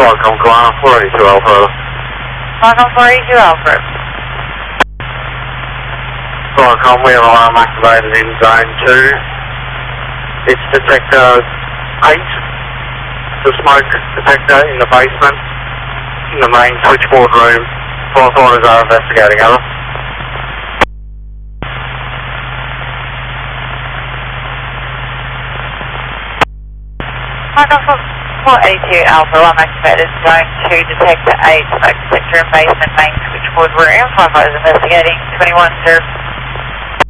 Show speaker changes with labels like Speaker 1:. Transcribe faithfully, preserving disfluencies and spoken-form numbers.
Speaker 1: Welcome, Kalana four eighty-two Alpha.
Speaker 2: Welcome four eighty-two Alpha.
Speaker 1: Welcome, we have alarm activated in zone two. It's detector eight, the smoke detector in the basement, in the main switchboard room. Fourth orders are investigating, over.
Speaker 2: Welcome four eighty-two Alpha, alarm activated in zone two, detector eight, smoke detector in basement, main switchboard room. Five is investigating, twenty-one zero.